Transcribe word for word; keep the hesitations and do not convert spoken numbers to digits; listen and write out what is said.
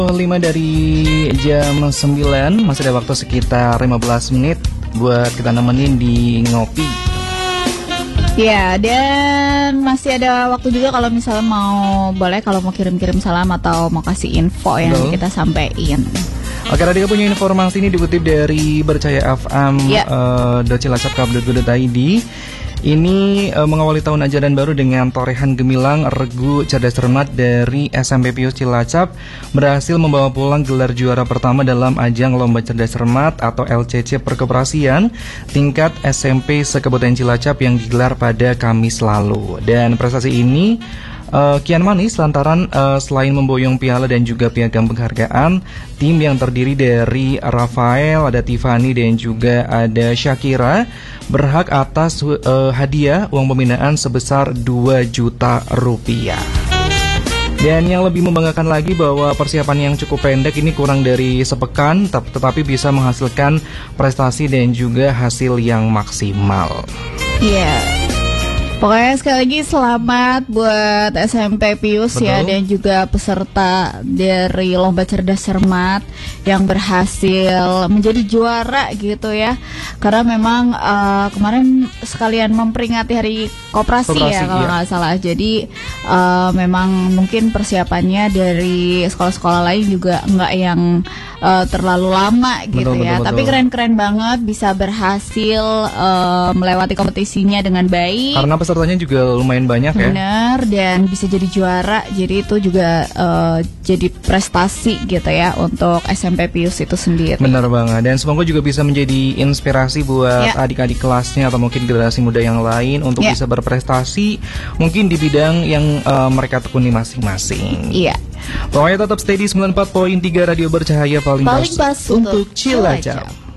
lima dari jam sembilan, masih ada waktu sekitar lima belas menit buat kita nemenin di ngopi. Ya, dan masih ada waktu juga kalau misalnya mau, boleh kalau mau kirim-kirim salam atau mau kasih info yang Betul. kita sampaikan. Oke, Radika punya informasi ini dikutip dari Bercaya F M ya. uh, docilacap dot co dot i d. Ini uh, mengawali tahun ajaran baru dengan torehan gemilang regu cerdas cermat dari S M P Pius Cilacap berhasil membawa pulang gelar juara pertama dalam ajang lomba cerdas cermat atau L C C Perkoperasian tingkat S M P se-Kabupaten Cilacap yang digelar pada Kamis lalu. Dan prestasi ini Uh, kian manis lantaran uh, selain memboyong piala dan juga piagam penghargaan, tim yang terdiri dari Rafael, ada Tiffany dan juga ada Shakira berhak atas uh, hadiah uang pembinaan sebesar dua juta rupiah. Dan yang lebih membanggakan lagi bahwa persiapan yang cukup pendek ini kurang dari sepekan tet- tetapi bisa menghasilkan prestasi dan juga hasil yang maksimal. Iya. Yeah. Pokoknya sekali lagi selamat buat S M P Pius Betul. ya, dan juga peserta dari Lomba Cerdas Cermat yang berhasil menjadi juara gitu ya. Karena memang uh, kemarin sekalian memperingati Hari Koperasi, Koperasi ya kalau nggak iya. salah. Jadi uh, memang mungkin persiapannya dari sekolah-sekolah lain juga nggak yang uh, terlalu lama gitu betul, ya. Betul, Tapi betul. keren-keren banget bisa berhasil uh, melewati kompetisinya dengan baik. Karena pesertanya juga lumayan banyak ya. Benar, dan bisa jadi juara. Jadi itu juga uh, jadi prestasi gitu ya untuk S M P Pius itu sendiri. Benar banget. Dan semoga juga bisa menjadi inspirasi buat ya. adik-adik kelasnya atau mungkin generasi muda yang lain untuk ya. bisa berprestasi mungkin di bidang yang uh, mereka tekuni masing-masing. Iya. Pokoknya tetap stay di sembilan puluh empat koma tiga Radio Bercahaya paling, paling pas, pas untuk Cilacap.